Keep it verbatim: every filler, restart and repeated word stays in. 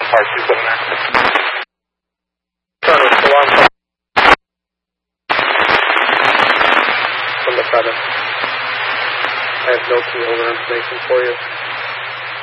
R two seven nine. Turn with alarm call. From the seven. I have no key holder information for you.